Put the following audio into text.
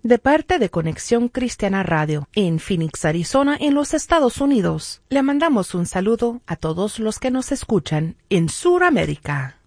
de parte de Conexión Cristiana Radio en Phoenix, Arizona, en los Estados Unidos. Le mandamos un saludo a todos los que nos escuchan en Sudamérica.